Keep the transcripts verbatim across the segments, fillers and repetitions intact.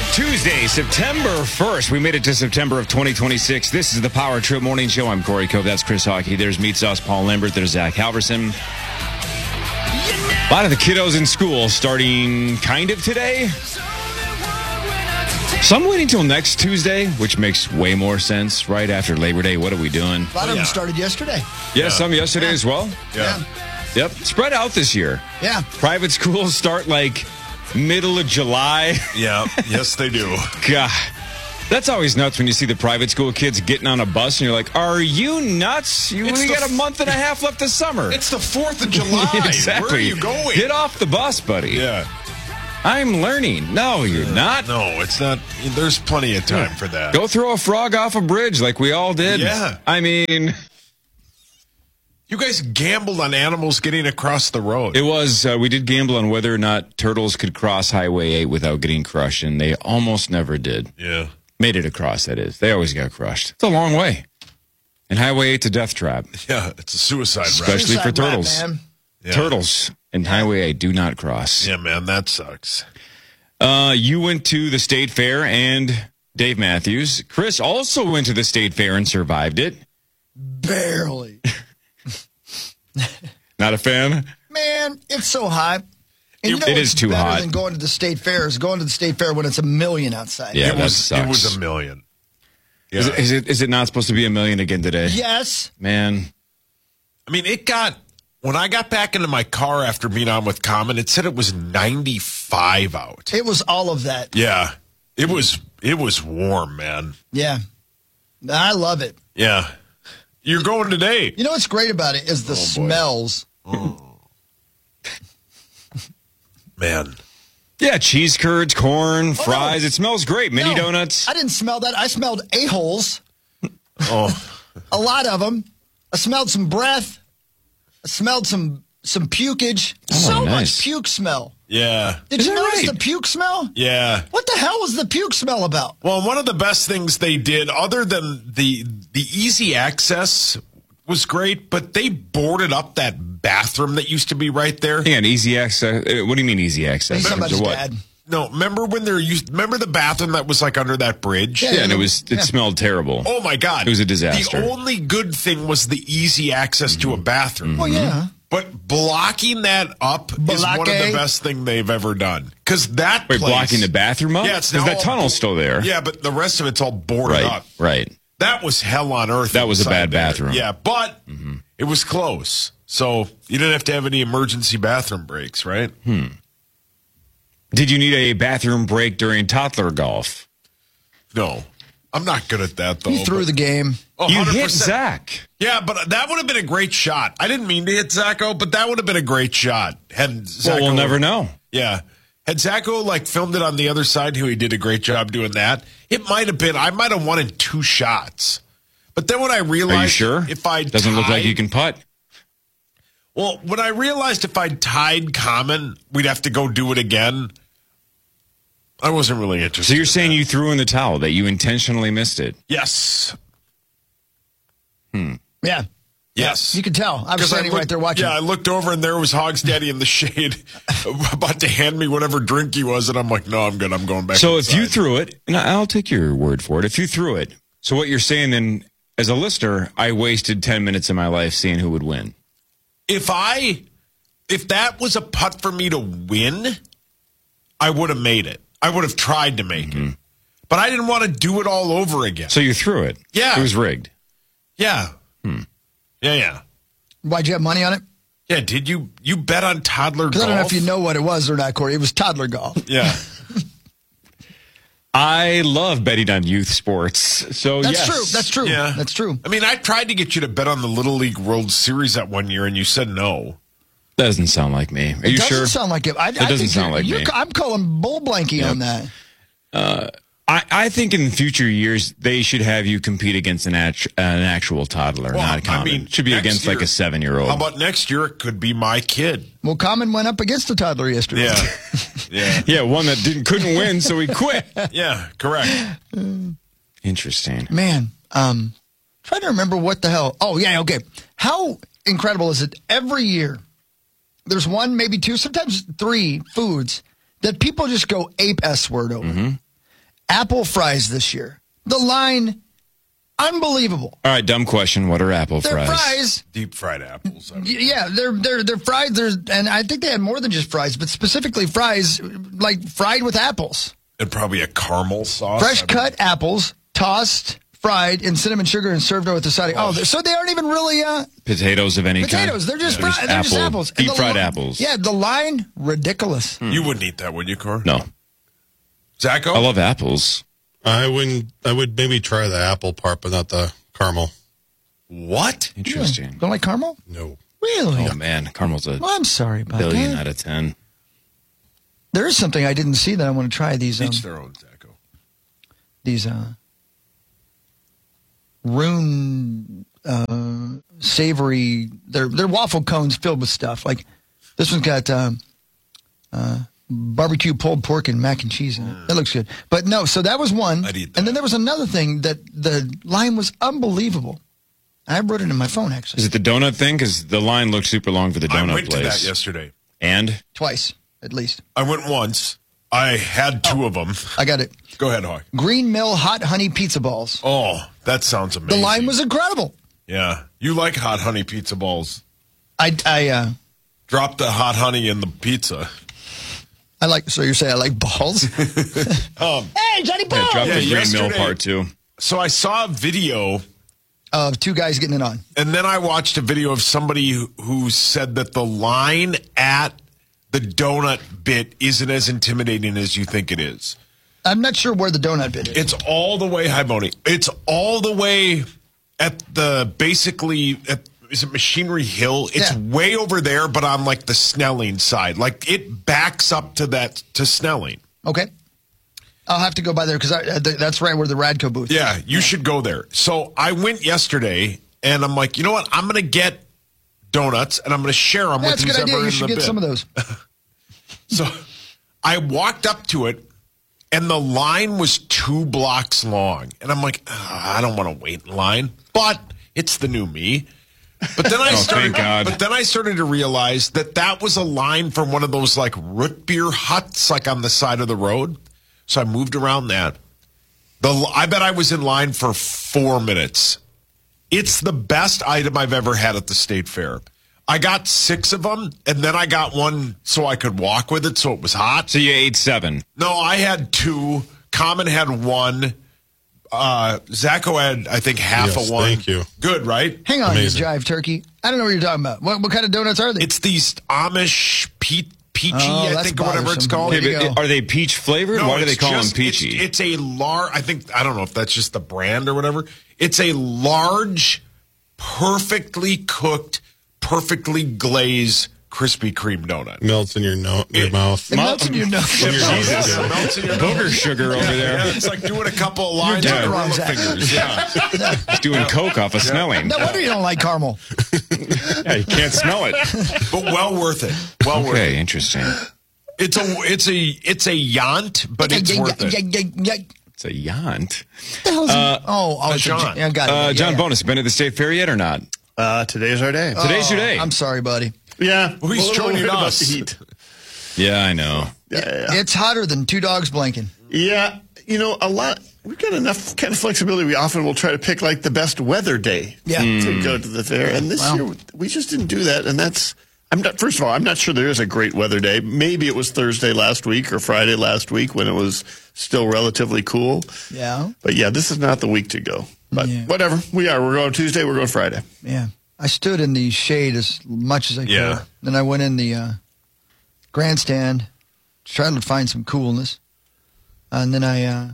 Tuesday, September first. We made it to September of twenty twenty-six. This is the Power Trip Morning Show. I'm Corey Cove. That's Chris Hockey. There's Meat Sauce Paul Lambert. There's Zach Halverson. A lot of the kiddos in school starting kind of today. Some waiting until next Tuesday, which makes way more sense. Right after Labor Day, what are we doing? A lot of them started yesterday. Yeah, yeah. some yesterday yeah. as well. Yeah. Yep. Spread out this year. Yeah. Private schools start like middle of July. Yeah. Yes, they do. God. That's always nuts when you see the private school kids getting on a bus and you're like, are you nuts? You It's only the got a month and a half left of summer. It's the fourth of July. Exactly. Where are you going? Get off the bus, buddy. Yeah. I'm learning. No, you're not. No, it's not. There's plenty of time for that. Go throw a frog off a bridge like we all did. Yeah. I mean, you guys gambled on animals getting across the road. it was, uh, we did gamble on whether or not turtles could cross Highway eight without getting crushed, and they almost never did. Yeah. Made it across, that is. They always got crushed. It's a long way. And Highway eight's a death trap. Yeah, it's a suicide route. Especially for Suicide rap, turtles. man. Yeah. Turtles and Highway eight do not cross. Yeah, man, that sucks. Uh, you went to the state fair, and Dave Matthews. Chris also went to the state fair and survived it. Barely. Not a fan? Man, it's so hot. And you know It what's is too better hot. than going to the state fair is going to the state fair when it's a million outside. Yeah, it that was. sucks. It was a million. Yeah. Is, it, is, it, is it not supposed to be a million again today? Yes. Man. I mean, it got. When I got back into my car after being on with Common, it said it was ninety-five out. It was all of that. Yeah, it was. It was warm, man. Yeah. I love it. Yeah, you're going today. You know what's great about it is the Oh, boy. smells. Man. Yeah, cheese curds, corn, fries. no. It smells great. Mini No, donuts. I didn't smell that. I smelled a-holes. Oh, A lot of them. I smelled some breath. I smelled some some pukage. Oh, so nice. much puke smell. yeah, Did Is you that notice right? the puke smell? yeah. What the hell was the puke smell about? Well, one of the best things they did, other than the the easy access, was great. But they boarded up that bathroom that used to be right there. Yeah, and easy access. uh, What do you mean easy access? He's talking about To his what? dad. No, remember when they're used? Remember the bathroom that was like under that bridge? Yeah. Yeah, and it was. It Yeah. smelled terrible. Oh my God! It was a disaster. The only good thing was the easy access to a bathroom. Well, yeah. But blocking that up is one of the Blockade? best thing they've ever done. Because that Wait, place, blocking the bathroom up? Yeah, it's Because now that all tunnel's bo- still there. Yeah, but the rest of it's all boarded Right, up. right. That was hell on earth. That was a inside bad there. bathroom. Yeah, but it was close. So you didn't have to have any emergency bathroom breaks, right? Did you need a bathroom break during toddler golf? No. I'm not good at that, though. He threw but- the game. Oh, You one hundred hit percent. Zach. Yeah, but that would have been a great shot. I didn't mean to hit Zacho, but that would have been a great shot. Had Zacho, Well, we'll never know. Yeah. Had Zacho like filmed it on the other side, who he did a great job doing that, it might have been, I might have won in two shots. But then when I realized Are you sure? if I Doesn't look like tied- you can putt. Well, when I realized if I tied Common, we'd have to go do it again. I wasn't really interested. So you're in saying that. you threw in the towel, that you intentionally missed it? Yes. Yeah. Yes. You could tell. I was 'Cause I standing looked- right there watching. Yeah, I looked over and there was Hogs Daddy in the shade about to hand me whatever drink he was, and I'm like, no, I'm good. I'm going back. So if you inside. threw it, and I'll take your word for it, if you threw it, so what you're saying then, as a listener, I wasted ten minutes of my life seeing who would win. if I if that was a putt for me to win, I would have made it. I would have tried to make it. But I didn't want to do it all over again. So you threw it. Yeah. It was rigged. yeah. Yeah, yeah. Why'd you have money on it? Yeah, did you you bet on toddler Because golf? I don't know if you know what it was or not, Corey. It was toddler golf. Yeah. I love betting on youth sports. So That's yes. true. That's true. Yeah. That's true. I mean, I tried to get you to bet on the Little League World Series that one year, and you said no. Doesn't sound like me. Are It you doesn't sure? sound like it. I, It I doesn't think sound you're- like you're- me. I'm calling bull blanking on that. I, I think in future years they should have you compete against an, act, an actual toddler, Well, not a I common. mean, should be next against like year- a seven-year-old. How about next year? It could be my kid. Well, Common went up against a toddler yesterday. Yeah. Yeah. yeah, one that didn't couldn't win, so he quit. Yeah, correct. Interesting. Man, um, trying to remember what the hell. Oh, yeah, okay. How incredible is it? Every year, there's one, maybe two, sometimes three foods that people just go ape S word over. Mm-hmm. apple fries this year. The line, unbelievable. All right, dumb question. What are apple They're fries? fries. Deep fried apples. I mean. Y- Yeah, they're they're they're fried. There's and I think they had more than just fries, but specifically fries, like fried with apples, And probably a caramel sauce. fresh I mean, cut apples, tossed, fried in cinnamon sugar, and served with the side. Oh, they're- so they aren't even really uh, Potatoes of any potatoes. kind? They're just Yeah. fried. They're just Apple- apples. And Deep the fried li- apples. Yeah, the line ridiculous. You wouldn't eat that, would you, Cor? No. Zacho? I love apples. I wouldn't. I would maybe try the apple part, but not the caramel. What? Interesting. Don't like caramel? No. Really? Oh, man. Caramel's a Well, I'm sorry about billion that. out of ten. There is something I didn't see that I want to try. These um, Each their own, Zacho. these uh, rune uh, savory. They're they're waffle cones filled with stuff. Like this one's got um, uh, barbecue pulled pork and mac and cheese in it. That looks good. But no, so that was one. I'd eat that. And then there was another thing that the line was unbelievable. I wrote it in my phone actually. Is it the donut thing? Because the line looked super long for the donut I went place. to that yesterday. And? Twice at least. I went once. I had two Oh. of them. I got it. Go ahead, Hawk. Green Mill hot honey pizza balls. Oh, that sounds The amazing. line was incredible. Yeah. You like hot honey pizza balls. I I uh, Drop the hot honey in the pizza. I like. So you're saying I like balls? Um, Hey, Johnny Yeah, Balls! drop Yeah, the green mill yesterday- part, too. so I saw a video, Of two guys getting it on. and then I watched a video of somebody who, who said that the line at the donut bit isn't as intimidating as you think it is. I'm not sure where the donut bit is. It's all the way, hi, Boney. It's all the way at the, basically, at, is it Machinery Hill? It's Yeah. way over there, but on like the Snelling side. Like it backs up to that, to Snelling. Okay. I'll have to go by there because th- that's right where the Radco booth is. Yeah, you should go there. So I went yesterday, and I'm like, you know what? I'm going to get donuts, and I'm going to share them Yeah, with that's a who's good idea. ever You in should the get bit. some of those. So I walked up to it, and the line was two blocks long. And I'm like, "Ah, I don't want to wait in line, but it's the new me. But then I Oh, started, thank God. but then I started to realize that that was a line from one of those like root beer huts, like on the side of the road. So I moved around that. The I bet I was in line for four minutes. It's the best item I've ever had at the state fair. I got six of them, and then I got one so I could walk with it, so it was hot. So you ate seven. No, I had two. Common had one. Uh, Zacho had, I think, half Yes, a one. thank you. Good, right? Hang on, Amazing. you jive turkey. I don't know what you're talking about. What, what kind of donuts are they? It's these Amish pe- peachy, Oh, I that's think, or whatever it's bothersome. called. Way to Okay, but go. are they peach flavored? Why do they it's call just- them peachy? It's, it's a large, I think, I don't know if that's just the brand or whatever. It's a large, perfectly cooked, perfectly glazed Krispy Kreme donut. Melts in your no- your It- mouth. it melts in your nose. Jesus. It melts in your Booger nose. sugar over there. Yeah, it's like doing a couple of lines doing on it wrong, Gorilla Zach. fingers. Yeah. He's doing coke off of Snelling. No wonder you don't like caramel. Yeah, you can't smell it. But well worth it. Well worth Okay, it. interesting. It's a it's a it's a yaunt, but it's Yeah, worth yeah, it. yeah, yeah, yeah. It's a yaunt. What the hell's it? oh, oh, uh, it's a John. J- yeah, got it. Uh, Yeah, John yeah. Bonus, been at the state fair yet or not? Uh, today's our day. Today's your Oh, day. I'm sorry, buddy. yeah. Well, he's a little joining worried about us. the heat. Yeah, I know. Yeah, yeah, It's hotter than two dogs blinking. yeah. You know, a lot. We've got enough kind of flexibility. We often will try to pick like the best weather day Yeah. to go to the fair, and this Wow. year we just didn't do that. And that's. I'm not. First of all, I'm not sure there is a great weather day. Maybe it was Thursday last week or Friday last week when it was still relatively cool. Yeah. But yeah, this is not the week to go. But Yeah. whatever. We are. We're going Tuesday. We're going Friday. Yeah. I stood in the shade as much as I could. Yeah. Then I went in the uh, grandstand to try to find some coolness. And then I uh,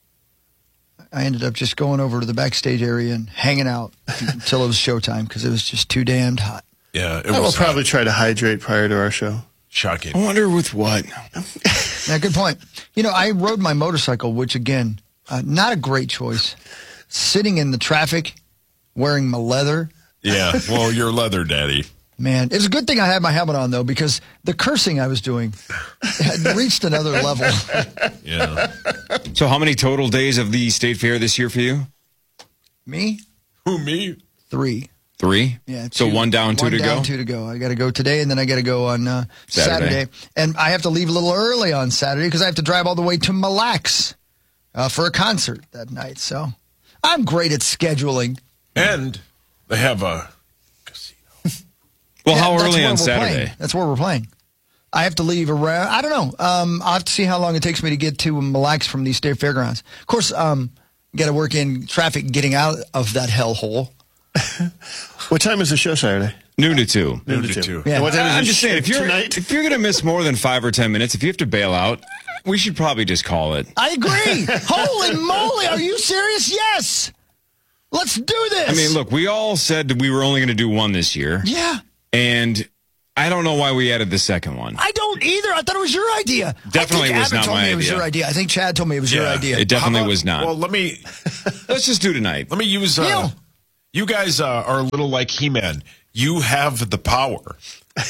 I ended up just going over to the backstage area and hanging out until it was showtime because it was just too damned hot. Yeah, it I will was probably hot. try to hydrate prior to our show. Shocking. I wonder with what. Yeah, good point. You know, I rode my motorcycle, which again, uh, not a great choice. Sitting in the traffic, wearing my leather. Yeah, well, you're leather daddy. Man, it's a good thing I had my helmet on, though, because the cursing I was doing had reached another level. Yeah. So how many total days of the state fair this year for you? Me? Who, me? Three. Three? Yeah. So two- one down, two one to down, go? two to go. I got to go today, and then I got to go on uh, Saturday. Saturday. And I have to leave a little early on Saturday because I have to drive all the way to Mille Lacs uh, for a concert that night. So I'm great at scheduling. And they have a casino. Well, Yeah, how that's early where on we're Saturday? playing. That's where we're playing. I have to leave around, I don't know. Um, I'll have to see how long it takes me to get to Mille Lacs from the State Fairgrounds. Of course, um, got to work in traffic getting out of that hellhole. What time is the show Saturday? Noon to two. Noon to two. Yeah. And what time is I'm the just show saying, if you're tonight? if you're gonna miss more than five or ten minutes, if you have to bail out, we should probably just call it. I agree. Holy moly, are you serious? Yes. Let's do this. I mean, look, we all said that we were only going to do one this year, Yeah. and I don't know why we added the second one. I don't either. I thought it was your idea. Definitely I think was Abbott not told my me it was idea. your idea. I think Chad told me it was your Yeah. idea. It definitely How about- was not. Well, let me Let's just do tonight. let me use. Uh, Yeah. You guys uh, are a little like He-Man. You have the power. I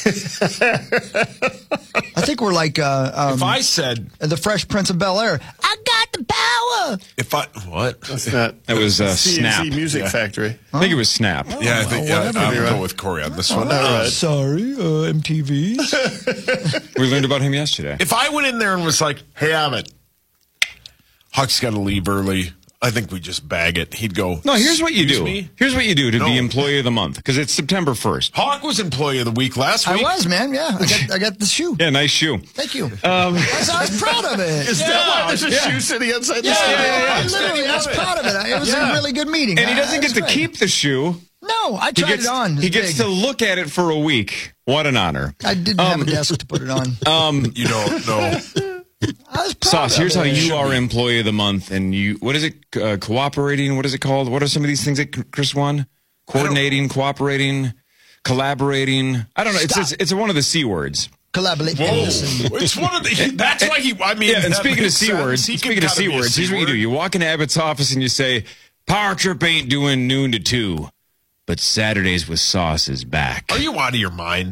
think we're like uh, um, If I said, the Fresh Prince of Bel-Air. I got the power. if I what? That's not. That was, uh, C N C Snap. Music Yeah. Factory. I think it was Snap. Yeah, I think yeah, whatever. I'm You're going right. with Corey on this one. Oh, Uh, sorry, uh, M T V. We learned about him yesterday. If I went in there and was like, "Hey, Abbott, Huck's got to leave early," I think we just bag it. He'd go. No, here's what you "Excuse do. me?" Here's what you do to No. be Employee of the Month, because it's September first. Hawk was Employee of the Week last I week. was, man. Yeah, I got, I got the shoe. Yeah, nice shoe. Thank you. Um, I, was, I was proud of it. Is that why there's a yeah. shoe sitting outside the Yeah, studio? I literally, I was proud of it. It was Yeah. a really good meeting. and he I- doesn't it get was to great. keep the shoe. No, I He tried gets, it on. he It's gets big. to look at it for a week. What an honor. I didn't have a desk to put it on. Um, You don't know. I was proud Sauce, of here's how it. you are Employee of the Month, and you, what is it, uh, cooperating? What is it called? What are some of these things that Chris won? Coordinating, cooperating, collaborating. I don't know. It's, it's it's one of the C words. Collaborate. Whoa, and listen. it's one of the. That's why he. I mean, Yeah, and that speaking of makes C sense. words, He can speaking of kinda C be a words, here's what you do. C-word. You walk into Abbott's office and you say, Power Trip ain't doing noon to two, but Saturdays with Sauce is back. Are you out of your mind?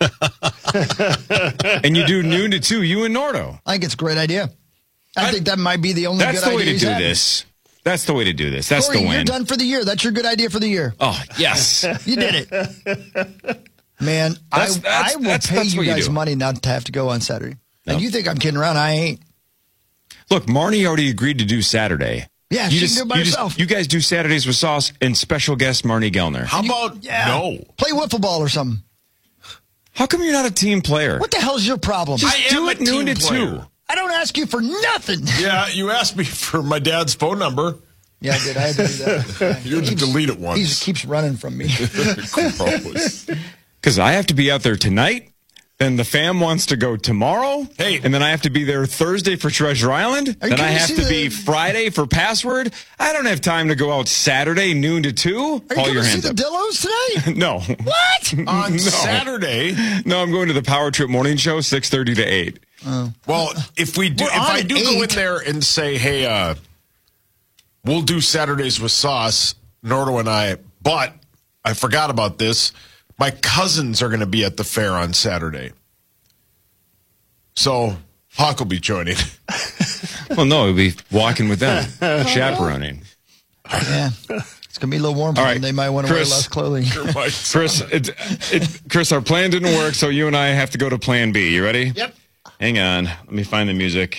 And you do noon to two, you and Nordo. I think it's a great idea. I, think that might be the only That's good the way idea to he's do had. this. That's the way to do this. That's Corey, the you're win. done for the year. That's your good idea for the year. Oh, yes. You did it. Man, That's- I, that's- I will that's- pay that's you what you guys do. money not to have to go on Saturday. No. And you think I'm kidding around? I ain't. Look, Marnie already agreed to do Saturday. Yeah, you she can do it by you herself. you guys do Saturdays with Sauce and special guest Marnie Gellner. How about Yeah. no? Play wiffle ball or something. How come you're not a team player? What the hell's your problem? Just I do am it a noon team to player. two. I don't ask you for nothing. Yeah, you asked me for my dad's phone number. Yeah, I did. I had to do that. You had to Keeps- delete it He once. keeps running from me. Gross. Because I have to be out there tonight. Then the fam wants to go tomorrow. Hey. And then I have to be there Thursday for Treasure Island. Are you Then I kidding? have See to the- be Friday for Password. I don't have time to go out Saturday, noon to two. Are you Call going your to see hands the up. Dillos today? No. What? On No. Saturday. No, I'm going to the Power Trip Morning Show, six thirty to eight. Well, if we do, We're if on I at do go in eight. there and say, "Hey, uh, we'll do Saturdays with Sauce," Nordo and I, but I forgot about this. My cousins are going to be at the fair on Saturday, so Hawk will be joining. Well, no, we'll be walking with them, chaperoning. Yeah. It's going to be a little warm for All them. right, They might want to wear Chris. less clothing. My Chris, it, it, Chris, our plan didn't work, so you and I have to go to Plan B. You ready? Yep. Hang on. Let me find the music.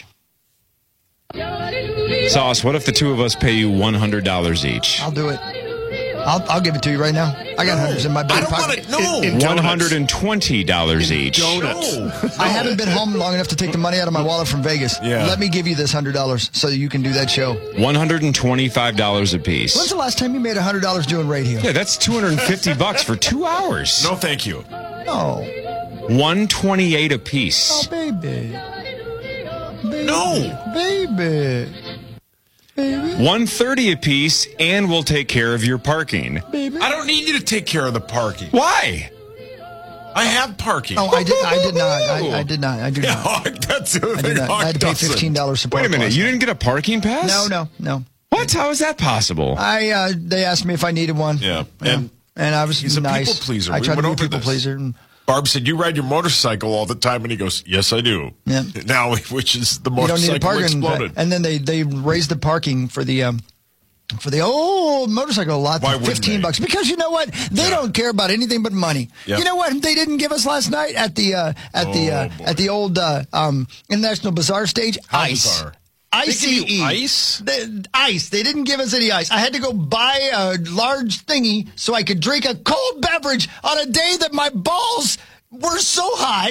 Sauce, what if the two of us pay you one hundred dollars each? I'll do it. I'll, I'll give it to you right now. I got hundreds in my I back don't pocket. want to. No, In- in one hundred twenty dollars each. Donuts. no. I haven't been home long enough to take the money out of my wallet from Vegas. Yeah. Let me give you this one hundred dollars so that you can do that show. one hundred twenty-five dollars a When's piece. the last time you made one hundred dollars doing radio? Yeah, that's two hundred fifty bucks for two hours. No, thank you. Oh, one twenty-eight a oh, piece. baby. baby. No. Baby. Baby. one thirty a piece, and we'll take care of your parking. Baby. I don't need you to take care of the parking. Why? I have parking. Oh, I did. I did not. I, I did not. I do yeah, not. Hawk, that's the other I thing. did not. Hawk I had to pay doesn't. fifteen dollars support. Wait a minute. cost. You didn't get a parking pass? No, no, no. What? How is that possible? I uh, they asked me if I needed one. Yeah, and and I was he's a nice. people pleaser. I We tried to went be a over people this. pleaser. And Barb said, "You ride your motorcycle all the time," and he goes, "Yes, I do." Yeah. Now, which is the you don't need a motorcycle parking. exploded. And then they they raised the parking for the um for the old motorcycle lot Why to wouldn't fifteen they? bucks because you know what they Yeah. don't care about anything but money. Yep. You know what they didn't give us last night at the uh, at the Oh, uh, boy. at the old uh, um, International Bazaar stage? How Ice. bizarre. Icy give you ice? The, ice. They didn't give us any ice. I had to go buy a large thingy so I could drink a cold beverage on a day that my balls were so hot.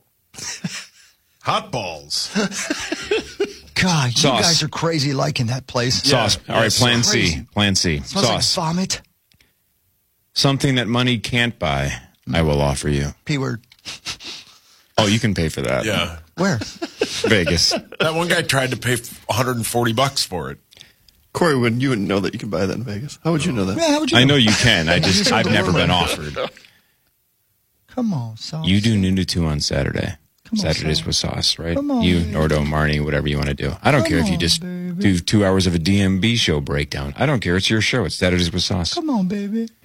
Hot balls. God, you Sauce. guys are crazy liking that place. Sauce. Yeah, All right, yes, plan crazy. C. Plan C. It smells Sauce. like vomit. Something that money can't buy, I will offer you. P word. Oh, you can pay for that. Yeah. Where? Vegas. That one guy tried to pay one hundred forty bucks for it. Corey, wouldn't you wouldn't know that you can buy that in Vegas? How would you know that? Yeah, how would you I know you can. I just, I've never been offered. Come on, Sauce. You do noon to two on Saturday. Come on, Saturdays Sauce. with Sauce, right? Come on, you, baby. Nordo, Marnie, whatever you want to do. I don't Come care if you on, just baby. do two hours of a D M B show breakdown. I don't care. It's your show. It's Saturdays with Sauce. Come on, baby.